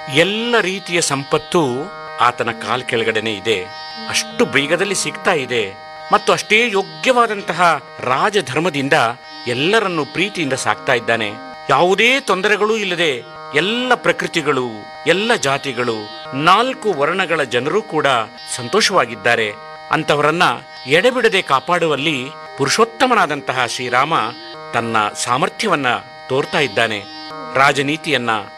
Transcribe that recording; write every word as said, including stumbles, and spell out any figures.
ಎಲ್ಲ ರೀತಿಯ ಸಂಪತ್ತು ಆತನ ಕಾಲ್ ಕೆಳಗಡೆನೆ ಇದೆ. ಅಷ್ಟು ಬೇಗದಲ್ಲಿ ಸಿಗ್ತಾ ಇದೆ ಮತ್ತು ಅಷ್ಟೇ ಯೋಗ್ಯವಾದಂತಹ ರಾಜಧರ್ಮದಿಂದ ಎಲ್ಲರನ್ನು ಪ್ರೀತಿಯಿಂದ ಸಾಕ್ತಾ ಇದ್ದಾನೆ. ಯಾವುದೇ ತೊಂದರೆಗಳೂ ಇಲ್ಲದೆ ಎಲ್ಲ ಪ್ರಕೃತಿಗಳು, ಎಲ್ಲ ಜಾತಿಗಳು, ನಾಲ್ಕು ವರ್ಣಗಳ ಜನರು ಕೂಡ ಸಂತೋಷವಾಗಿದ್ದಾರೆ. ಅಂತವರನ್ನ ಎಡೆಬಿಡದೆ ಕಾಪಾಡುವಲ್ಲಿ ಪುರುಷೋತ್ತಮನಾದಂತಹ ಶ್ರೀರಾಮ ತನ್ನ ಸಾಮರ್ಥ್ಯವನ್ನ ತೋರ್ತಾ ಇದ್ದಾನೆ. ರಾಜನೀತಿಯನ್ನ